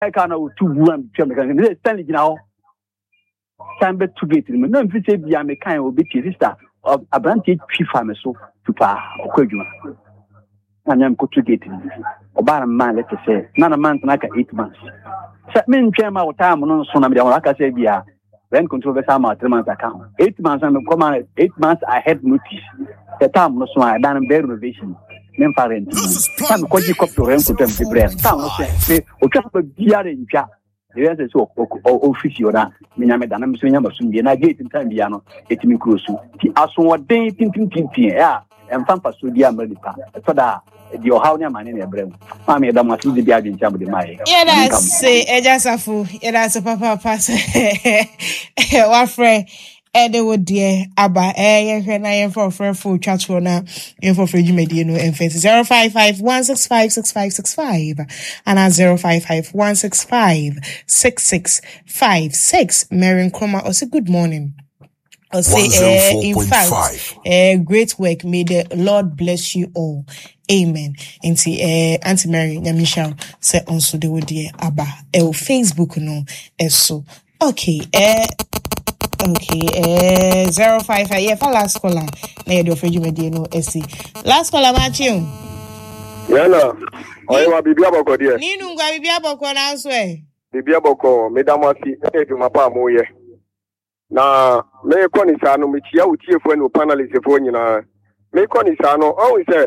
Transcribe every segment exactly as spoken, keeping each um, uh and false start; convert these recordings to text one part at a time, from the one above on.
I can't know two one Jamaican. Stanley now. Stand to get him. No, if you say the American will be sister of a branch chief farmer so to far or Quadrant. And I'm going to get him. About a man, let's say, not a month like eight months. Set me in German or time on Sonam, like I said, yeah. Then control the summer three months account. Eight months and come eight months I had notice. The time was so I done very renovation. Men parent. Some quite copy to rent to them to bread. Some say, or just a dear in Jack. The answer is official that Minamadan and Sunyamasum, and I get in time piano, eight min cruise. He asked what day, tinting, tinting, yeah, and Fampa Sudia Medica. So that your how near man in a brain. I mean, that must be the Bible in Jamaica. My yeah, that's say, Ejasafu, yeah, that's a papa pass. What friend, Edward dear, Abba, eh, and I am for a friend full chat for now, and for free mediano and face zero five five one six five six five six five and at zero five five one six five six six five six. Marion Chroma, also good morning. I'll say, uh, in fact, uh, great work. May the Lord bless you all. Amen. Auntie, uh, Auntie Mary, Nyamisha, say also the word dear Abba. El Facebook no, eso. Okay, uh, okay, uh, zero five five. Yeah, for last caller. Na you do for you, me dear no, esi. Last caller, Matthew. Yeah, no. Oye wa bibi aboko dear. Ni nungwa bibi aboko na answe. Bibi aboko, medamasi, eh, tu mapa moye. Na me koni sano me chia utie fo no panelist fo nyina me koni sano o se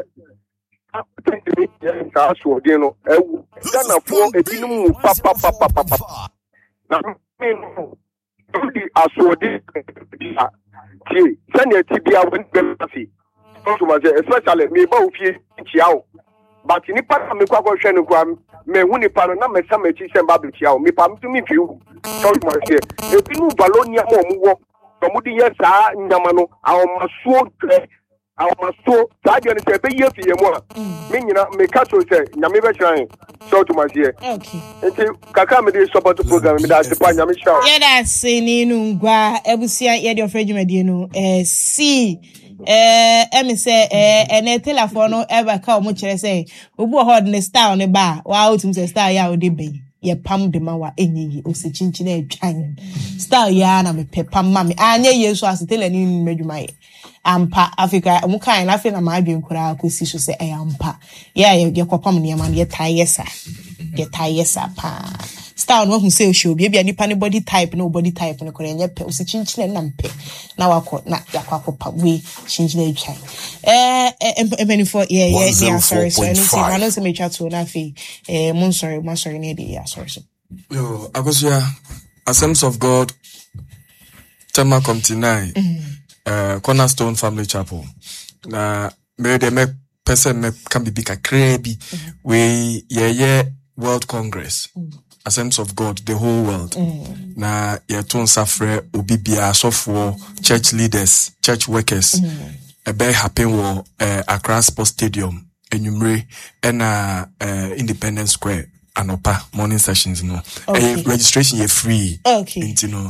me sa so de no ewu Ghana fo ebinum pa pa pa pa pa na me no di aso de dia ti sane ti bia won be afi so ma especially me ba ofie chia o but ni pa me kwa kwa hwe no kwa me hu ni pa na me sa me chi semba be chia o me pa me fi u so ma se e binu balonia mo mu wo so mu di yesa nyama no awomaso tre awomaso sa de ni se be ye fi ye mo me nyina me ka so se nyame be hwan so to ma se okay enti kaka me dey support program me da se pa nyame sha yeah that's ni ngwa ebusia ye de ofrejumade no eh see eh emi say eh ene telephone no ever ka o mo kire say obu hod ne style ne ba wa outum say style ya o de be ye pam de ma wa enyi o se chinchi na atwan style ya na me pepam ma me anya yesu asetele ni medwuma ye ampa Africa mu kan na fe na ma adwen kura akosi so say e ampa ya ye kopam ne ma ye tayesa ye tayesa pa style no hu say o show bia bia nipa ne body type no body type no kora enye pe o se chinchi na mpe na wako na yakwa kopa we chinchi na atwan eh empany for yeah yeah yeah sorry so anything I know say me chat to na fe eh mon sorry mon sorry ne dey yeah sorry so yo akosia Assemblies of God Tema Committee nine uh Cornerstone Family Chapel na me de me person me can be big crazy we yeah yeah World Congress Assemblies of God the whole world mm. na yeton safre obi bia sofo church leaders church workers mm. e be happen wo uh, Accra Sports Stadium enumere na uh, Independence Square anopa morning sessions no okay. uh, registration is free okay you know,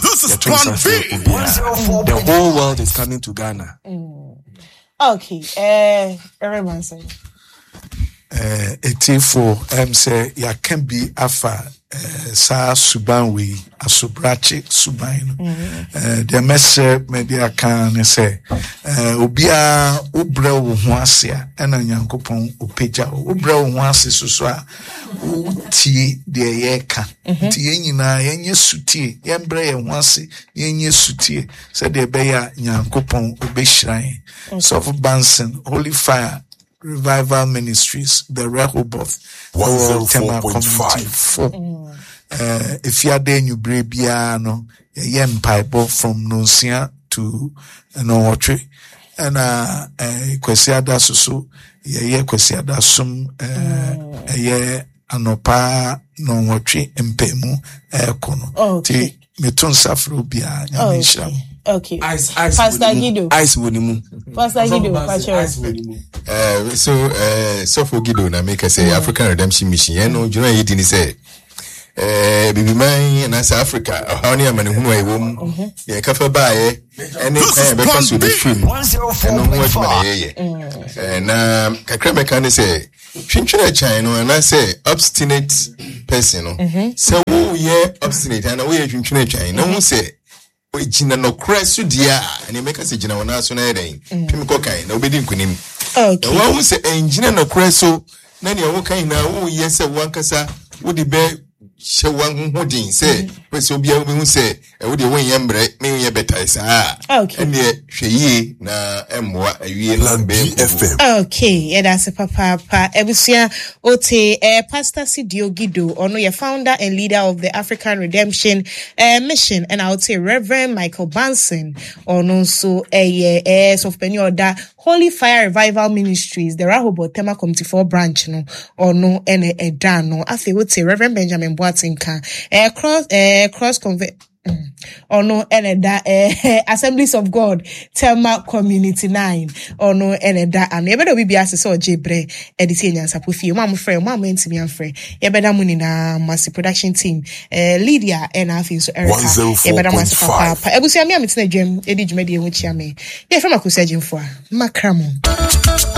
the whole world is coming to Ghana mm. okay eh uh, everyone say eh etifo em say ya can be afa sa subanwe asubrache suban eh the message media kan say eh obia obre wo ho ase a na Nyankopon opeja obre wo ho ase soso a utie de yeka tie nyina yenye sutie yembre ye ho ase yenye sutie say de be ya Nyankopon obehran so for Bansen Holy Fire Revival Ministries, the Rehoboth, one oh four point five. Uh, if you are there, you brave piano, yem pipe from Nonsia to Nootri, and uh, Quesiada Susu, ye Quesiada Sum, a year Anopa Nootri, and Pemu, Econo. Okay. Metun Safrubia, Yamisha. Okay. Ice, ice, Pastor Guido. Ice Wonimu. Pastor Guido. Ice Wonimu. Uh, so, uh, so for Guido, na make us say mm. African Redemption Mission. You know, you know, you didn't say. Uh, baby man, and South Africa. How many men who are woman? Yeah, cafe by and then because of the film. And no much money. And um, Kakreme can say. twintwene chan no na say obstinate person no say wo ye obstinate and wo ye twintwene chan na hu say ojina no kresu dia and make us jina wona so na eden pim ko kan na obedi nkunim okay wo hu say enjina no kresu na ne wo kan na wo ye say wankasa wo de be she wan hodin say we so bia we hu say e wo de won ye mbre me ye better sa okay and ye hwe na emwa awie na be F M. Okay, yeah, that's a papa pa ebusia ote eh Pastor Sidio Gido ono your founder and leader of the African Redemption uh, Mission, and I would say Reverend Michael Banson ono so eh eh so penyoda Holy Fire Revival Ministries, the Rehoboth Tema Committee for branch no ono ene edano afi would say Reverend Benjamin Boatinka eh cross eh cross convert or no eneda eh Assemblies of God Telma Community nine or no eneda and everybody will be asked so jebre editing and sapufi mama friend mama intimi and friend yebeda muni na massive production team eh Lydia and afi so Erica yebeda massive papa ebusi ami ami tena dwem edi dwumadi e ho chia me ye from akusa jimfo a makramo